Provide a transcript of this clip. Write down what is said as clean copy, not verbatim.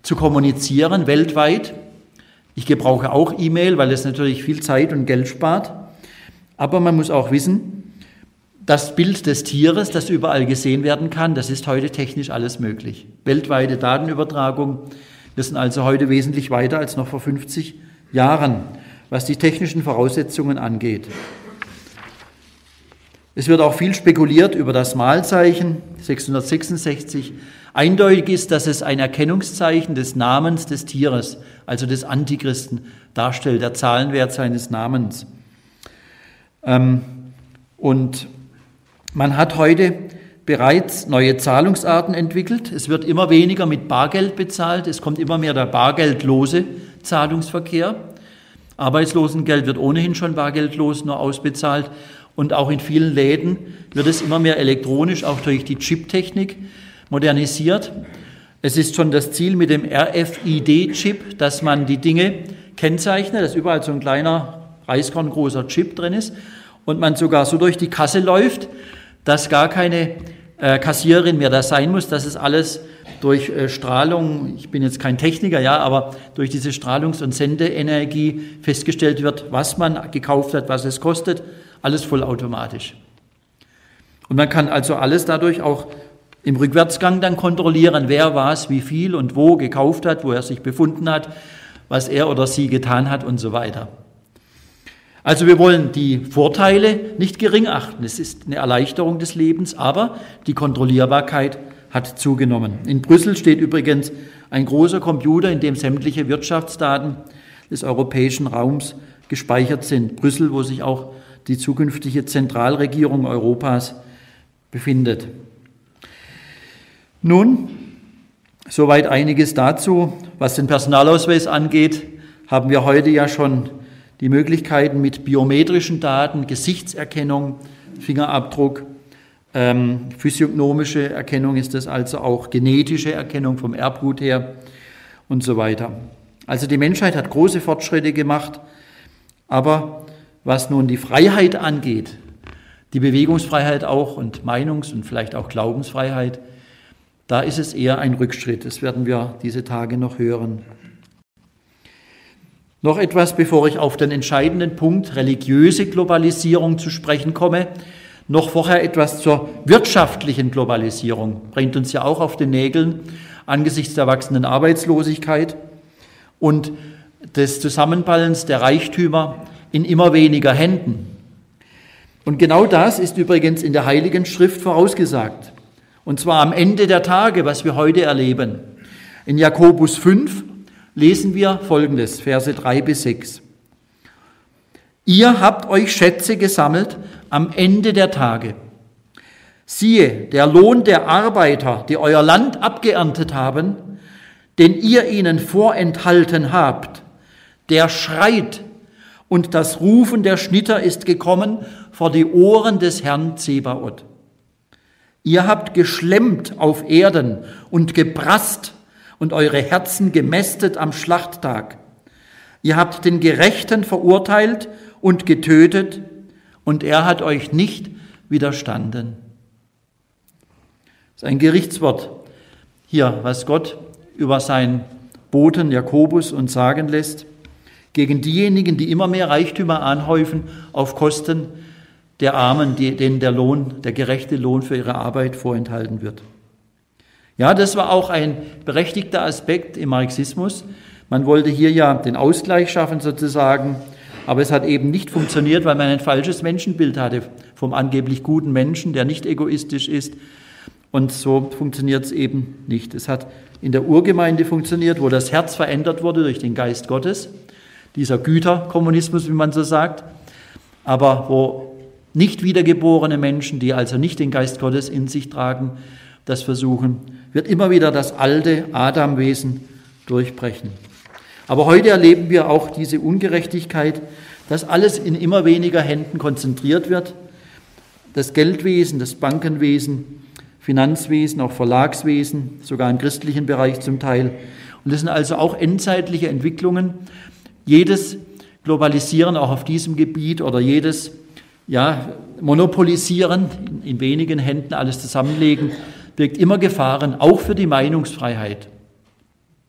zu kommunizieren weltweit. Ich gebrauche auch E-Mail, weil es natürlich viel Zeit und Geld spart. Aber man muss auch wissen, das Bild des Tieres, das überall gesehen werden kann, das ist heute technisch alles möglich. Weltweite Datenübertragung, wir sind also heute wesentlich weiter als noch vor 50 Jahren, was die technischen Voraussetzungen angeht. Es wird auch viel spekuliert über das Malzeichen 666. Eindeutig ist, dass es ein Erkennungszeichen des Namens des Tieres, also des Antichristen, darstellt, der Zahlenwert seines Namens. Und man hat heute bereits neue Zahlungsarten entwickelt. Es wird immer weniger mit Bargeld bezahlt. Es kommt immer mehr der bargeldlose Zahlungsverkehr. Arbeitslosengeld wird ohnehin schon bargeldlos nur ausbezahlt. Und auch in vielen Läden wird es immer mehr elektronisch, auch durch die Chip-Technik, modernisiert. Es ist schon das Ziel mit dem RFID-Chip, dass man die Dinge kennzeichnet, dass überall so ein kleiner, reiskorngroßer Chip drin ist und man sogar so durch die Kasse läuft, dass gar keine Kassiererin mehr da sein muss, dass es alles durch Strahlung, ich bin jetzt kein Techniker, ja, aber durch diese Strahlungs- und Sendeenergie festgestellt wird, was man gekauft hat, was es kostet, alles vollautomatisch. Und man kann also alles dadurch auch im Rückwärtsgang dann kontrollieren, wer was, wie viel und wo gekauft hat, wo er sich befunden hat, was er oder sie getan hat und so weiter. Also wir wollen die Vorteile nicht gering achten. Es ist eine Erleichterung des Lebens, aber die Kontrollierbarkeit hat zugenommen. In Brüssel steht übrigens ein großer Computer, in dem sämtliche Wirtschaftsdaten des europäischen Raums gespeichert sind. Brüssel, wo sich auch die zukünftige Zentralregierung Europas befindet. Nun, soweit einiges dazu. Was den Personalausweis angeht, haben wir heute ja schon die Möglichkeiten mit biometrischen Daten, Gesichtserkennung, Fingerabdruck, physiognomische Erkennung ist das also auch, genetische Erkennung vom Erbgut her und so weiter. Also die Menschheit hat große Fortschritte gemacht, aber was nun die Freiheit angeht, die Bewegungsfreiheit auch und Meinungs- und vielleicht auch Glaubensfreiheit, da ist es eher ein Rückschritt. Das werden wir diese Tage noch hören. Noch etwas, bevor ich auf den entscheidenden Punkt religiöse Globalisierung zu sprechen komme. Noch vorher etwas zur wirtschaftlichen Globalisierung. Bringt uns ja auch auf den Nägeln angesichts der wachsenden Arbeitslosigkeit und des Zusammenballens der Reichtümer in immer weniger Händen. Und genau das ist übrigens in der Heiligen Schrift vorausgesagt. Und zwar am Ende der Tage, was wir heute erleben. In Jakobus 5 lesen wir Folgendes, Verse 3-6. Ihr habt euch Schätze gesammelt am Ende der Tage. Siehe, der Lohn der Arbeiter, die euer Land abgeerntet haben, den ihr ihnen vorenthalten habt, der schreit, und das Rufen der Schnitter ist gekommen vor die Ohren des Herrn Zebaoth. Ihr habt geschlemmt auf Erden und geprasst und eure Herzen gemästet am Schlachttag. Ihr habt den Gerechten verurteilt und getötet, und er hat euch nicht widerstanden. Das ist ein Gerichtswort hier, was Gott über seinen Boten Jakobus uns sagen lässt, gegen diejenigen, die immer mehr Reichtümer anhäufen auf Kosten der Armen, denen der gerechte Lohn für ihre Arbeit vorenthalten wird. Ja, das war auch ein berechtigter Aspekt im Marxismus. Man wollte hier ja den Ausgleich schaffen sozusagen, aber es hat eben nicht funktioniert, weil man ein falsches Menschenbild hatte vom angeblich guten Menschen, der nicht egoistisch ist. Und so funktioniert es eben nicht. Es hat in der Urgemeinde funktioniert, wo das Herz verändert wurde durch den Geist Gottes, dieser Güterkommunismus, wie man so sagt, aber wo nicht wiedergeborene Menschen, die also nicht den Geist Gottes in sich tragen, das versuchen, wird immer wieder das alte Adamwesen durchbrechen. Aber heute erleben wir auch diese Ungerechtigkeit, dass alles in immer weniger Händen konzentriert wird. Das Geldwesen, das Bankenwesen, Finanzwesen, auch Verlagswesen, sogar im christlichen Bereich zum Teil. Und das sind also auch endzeitliche Entwicklungen. Jedes Globalisieren auch auf diesem Gebiet oder jedes Monopolisieren, in wenigen Händen alles zusammenlegen, birgt immer Gefahren, auch für die Meinungsfreiheit.